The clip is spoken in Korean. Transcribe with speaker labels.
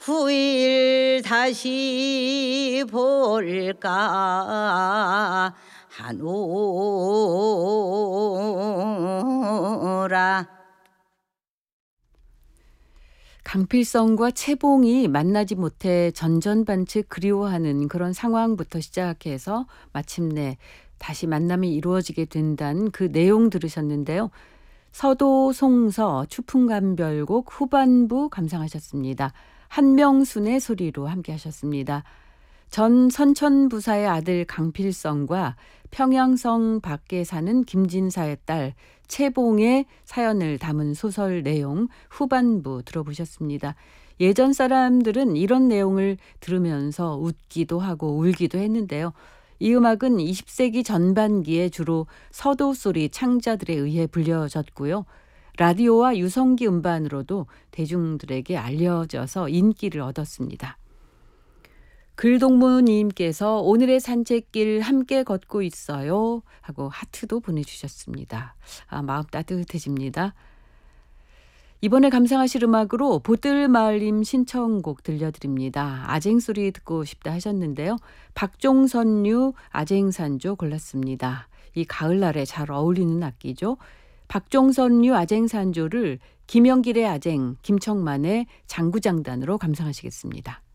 Speaker 1: 후일 다시 볼까 하노라.
Speaker 2: 강필성과 채봉이 만나지 못해 전전반측 그리워하는 그런 상황부터 시작해서 마침내 다시 만남이 이루어지게 된다는 그 내용 들으셨는데요. 서도 송서 추풍감별곡 후반부 감상하셨습니다. 한명순의 소리로 함께 하셨습니다. 전 선천부사의 아들 강필성과 평양성 밖에 사는 김진사의 딸 채봉의 사연을 담은 소설 내용 후반부 들어보셨습니다. 예전 사람들은 이런 내용을 들으면서 웃기도 하고 울기도 했는데요. 이 음악은 20세기 전반기에 주로 서도소리 창자들에 의해 불려졌고요. 라디오와 유성기 음반으로도 대중들에게 알려져서 인기를 얻었습니다. 글동무님께서 오늘의 산책길 함께 걷고 있어요 하고 하트도 보내주셨습니다. 마음 따뜻해집니다. 이번에 감상하실 음악으로 보뜰마을님 신청곡 들려드립니다. 아쟁소리 듣고 싶다 하셨는데요. 박종선류 아쟁산조 골랐습니다. 이 가을날에 잘 어울리는 악기죠. 박종선류 아쟁산조를 김영길의 아쟁, 김청만의 장구장단으로 감상하시겠습니다.